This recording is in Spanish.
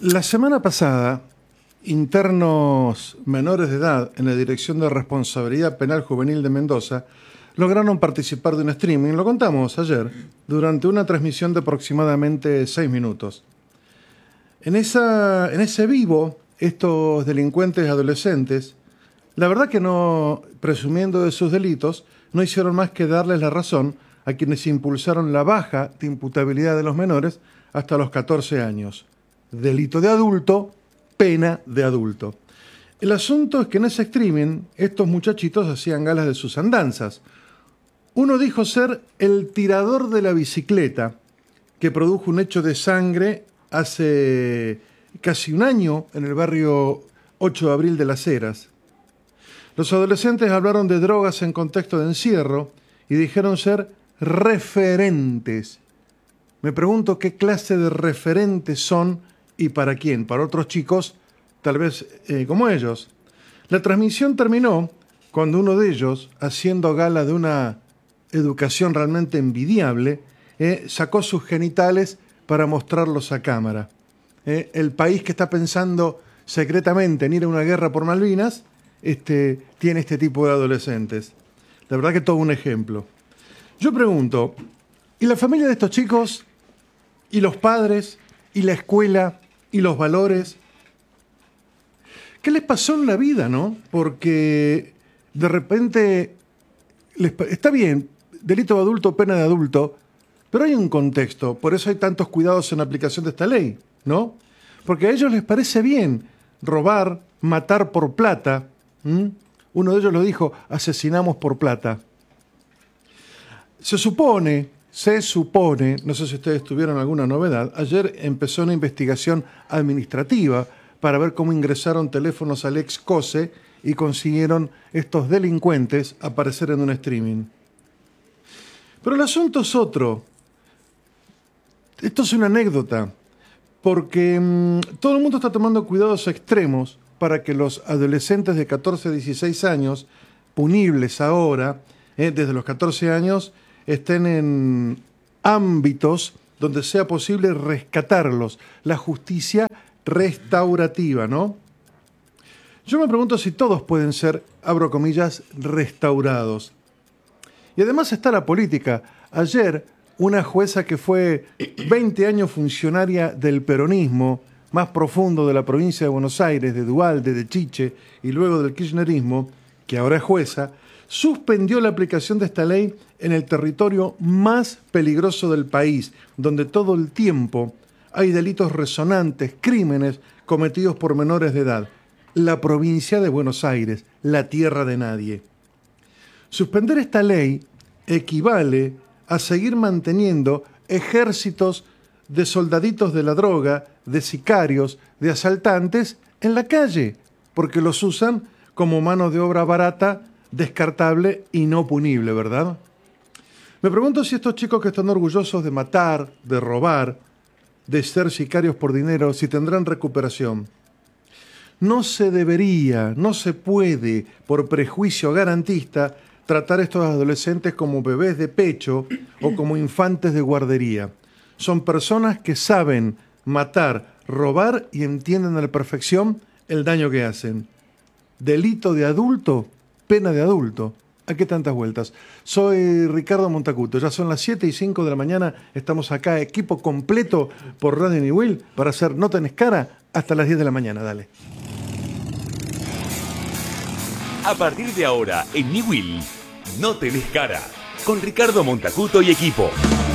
La semana pasada, internos menores de edad en la Dirección de Responsabilidad Penal Juvenil de Mendoza lograron participar de un streaming, lo contamos ayer, durante una transmisión de aproximadamente 6 minutos. En ese vivo, estos delincuentes adolescentes, la verdad que no, presumiendo de sus delitos, no hicieron más que darles la razón a quienes impulsaron la baja de imputabilidad de los menores hasta los 14 años. Delito de adulto, pena de adulto. El asunto es que en ese streaming estos muchachitos hacían galas de sus andanzas. Uno dijo ser el tirador de la bicicleta que produjo un hecho de sangre hace casi un año en el barrio 8 de abril de Las Heras. Los adolescentes hablaron de drogas en contexto de encierro y dijeron ser referentes. Me pregunto qué clase de referentes son y para quién. Para otros chicos, tal vez como ellos. La transmisión terminó cuando uno de ellos, haciendo gala de una educación realmente envidiable, sacó sus genitales para mostrarlos a cámara. El país que está pensando secretamente en ir a una guerra por Malvinas tiene este tipo de adolescentes. La verdad que todo un ejemplo. Yo pregunto, ¿y la familia de estos chicos? ¿Y los padres? ¿Y la escuela? ¿Y los valores? ¿Qué les pasó en la vida, no? Porque de repente está bien, delito de adulto, pena de adulto, pero hay un contexto, por eso hay tantos cuidados en la aplicación de esta ley, ¿no? Porque a ellos les parece bien robar, matar por plata. Uno de ellos lo dijo, asesinamos por plata. Se supone, no sé si ustedes tuvieron alguna novedad, ayer empezó una investigación administrativa para ver cómo ingresaron teléfonos al ex COSE y consiguieron estos delincuentes aparecer en un streaming. Pero el asunto es otro. Esto es una anécdota, porque todo el mundo está tomando cuidados extremos para que los adolescentes de 14 a 16 años, punibles ahora, desde los 14 años, estén en ámbitos donde sea posible rescatarlos. La justicia restaurativa, ¿no? Yo me pregunto si todos pueden ser, abro comillas, restaurados. Y además está la política. Ayer, una jueza que fue 20 años funcionaria del peronismo más profundo de la provincia de Buenos Aires, de Duhalde, de Chiche y luego del kirchnerismo, que ahora es jueza, suspendió la aplicación de esta ley en el territorio más peligroso del país, donde todo el tiempo hay delitos resonantes, crímenes cometidos por menores de edad. La provincia de Buenos Aires, la tierra de nadie. Suspender esta ley equivale a seguir manteniendo ejércitos de soldaditos de la droga, de sicarios, de asaltantes en la calle, porque los usan como mano de obra barata, descartable y no punible, ¿verdad? Me pregunto si estos chicos que están orgullosos de matar, de robar, de ser sicarios por dinero, si tendrán recuperación. No se debería, no se puede, por prejuicio garantista, tratar a estos adolescentes como bebés de pecho o como infantes de guardería. Son personas que saben matar, robar y entienden a la perfección el daño que hacen. Delito de adulto, pena de adulto. ¿A qué tantas vueltas? Soy Ricardo Montacuto, ya son las 7:05 de la mañana, estamos acá, equipo completo por Radio Niwil para hacer No Tenés Cara hasta las 10 de la mañana, dale. A partir de ahora, en Niwil, No Tenés Cara, con Ricardo Montacuto y equipo.